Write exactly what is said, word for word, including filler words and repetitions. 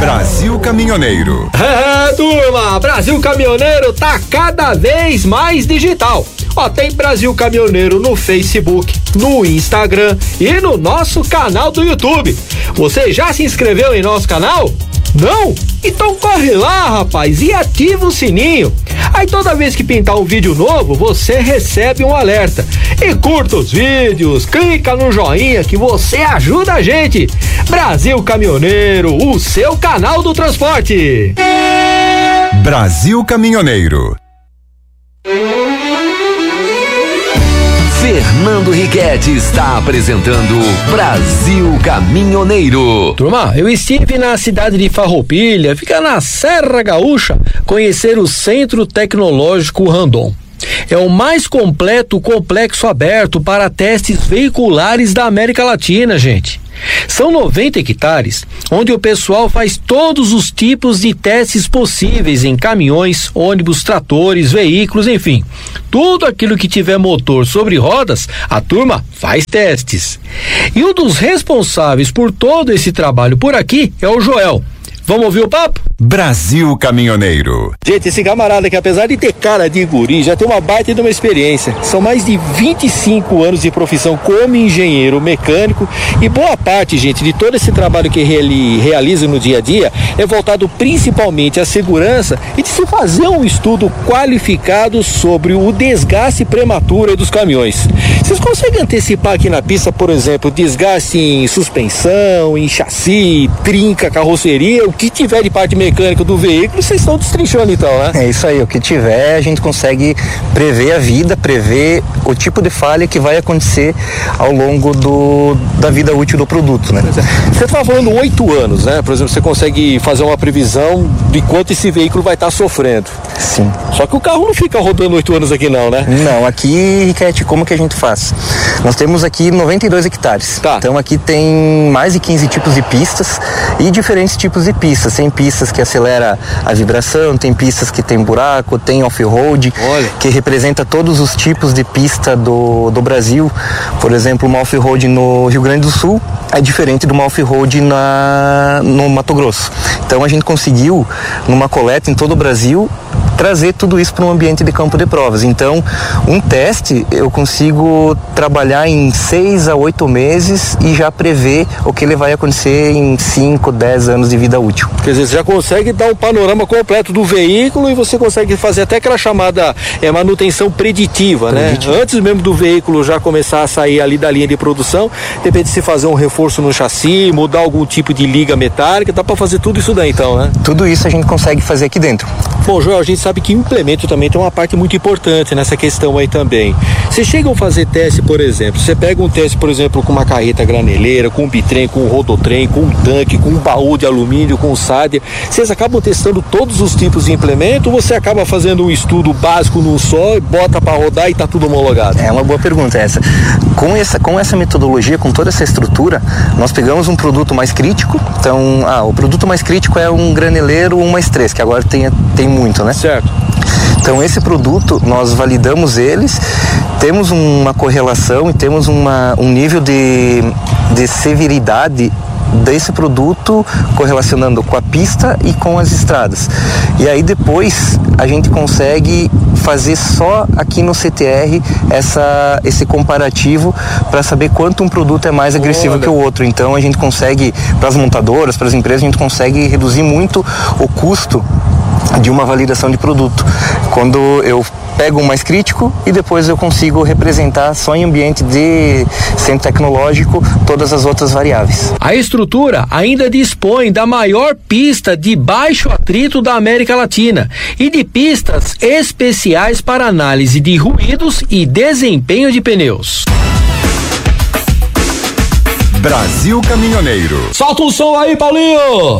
Brasil Caminhoneiro. É, turma, Brasil Caminhoneiro tá cada vez mais digital. Ó, tem Brasil Caminhoneiro no Facebook, no Instagram e no nosso canal do YouTube. Você já se inscreveu em nosso canal? Não? Então corre lá, rapaz, e ativa o sininho. Aí toda vez que pintar um vídeo novo, você recebe um alerta. E curta os vídeos, clica no joinha que você ajuda a gente. Brasil Caminhoneiro, o seu canal do transporte. Brasil Caminhoneiro. Fernando Riquetti está apresentando Brasil Caminhoneiro. Turma, eu estive na cidade de Farroupilha, fica na Serra Gaúcha, conhecer o Centro Tecnológico Randon. É o mais completo complexo aberto para testes veiculares da América Latina, gente. São noventa hectares, onde o pessoal faz todos os tipos de testes possíveis em caminhões, ônibus, tratores, veículos, enfim. Tudo aquilo que tiver motor sobre rodas, a turma faz testes. E um dos responsáveis por todo esse trabalho por aqui é o Joel. Vamos ouvir o papo? Brasil Caminhoneiro. Gente, esse camarada que apesar de ter cara de guri, já tem uma baita de uma experiência. São mais de vinte e cinco anos de profissão como engenheiro mecânico e boa parte, gente, de todo esse trabalho que ele realiza no dia a dia é voltado principalmente à segurança e de se fazer um estudo qualificado sobre o desgaste prematuro dos caminhões. Vocês conseguem antecipar aqui na pista, por exemplo, desgaste em suspensão, em chassi, trinca, carroceria, o que tiver de parte mecânica do veículo, vocês estão destrinchando então, né? É isso aí, o que tiver a gente consegue prever a vida, prever o tipo de falha que vai acontecer ao longo do, da vida útil do produto, né? Você está falando oito anos, né? Por exemplo, você consegue fazer uma previsão de quanto esse veículo vai estar sofrendo. Sim. Só que o carro não fica rodando oito anos aqui não, né? Não, aqui, Riquetti, como que a gente faz? Nós temos aqui noventa e dois hectares. Tá. Então aqui tem mais de quinze tipos de pistas e diferentes tipos de pistas. Tem pistas que acelera a vibração, tem pistas que tem buraco, tem off-road, que representa todos os tipos de pista do, do Brasil. Por exemplo, uma off-road no Rio Grande do Sul é diferente de uma off-road na, no Mato Grosso. Então a gente conseguiu, numa coleta em todo o Brasil, trazer tudo isso para um ambiente de campo de provas. Então, um teste eu consigo trabalhar em seis a oito meses e já prever o que ele vai acontecer em cinco, dez anos de vida útil. Quer dizer, você já consegue dar um panorama completo do veículo e você consegue fazer até aquela chamada é, manutenção preditiva, Preditiva. né? Antes mesmo do veículo já começar a sair ali da linha de produção, depende de se fazer um reforço no chassi, mudar algum tipo de liga metálica, dá para fazer tudo isso daí então, né? Tudo isso a gente consegue fazer aqui dentro. Bom, Joel, a gente sabe que o implemento também tem uma parte muito importante nessa questão aí também. Vocês chegam a fazer teste, por exemplo, você pega um teste, por exemplo, com uma carreta graneleira, com um bitrem, com um rodotrem, com um tanque, com um baú de alumínio, com um sádia, vocês acabam testando todos os tipos de implemento ou você acaba fazendo um estudo básico num só, bota para rodar e tá tudo homologado? É uma boa pergunta essa. Com essa, com essa metodologia, com toda essa estrutura, nós pegamos um produto mais crítico. Então, ah, o produto mais crítico é um graneleiro um mais três, que agora tem, tem muito, né? Certo. Então esse produto, nós validamos eles, temos uma correlação e temos uma, um nível de, de severidade desse produto correlacionando com a pista e com as estradas. E aí depois a gente consegue fazer só aqui no C T R essa, esse comparativo para saber quanto um produto é mais agressivo Olha. que o outro. Então a gente consegue, para as montadoras, para as empresas, a gente consegue reduzir muito o custo de uma validação de produto. Quando eu pego um mais crítico e depois eu consigo representar só em ambiente de centro tecnológico todas as outras variáveis. A estrutura ainda dispõe da maior pista de baixo atrito da América Latina e de pistas especiais para análise de ruídos e desempenho de pneus. Brasil Caminhoneiro. Solta o som aí, Paulinho!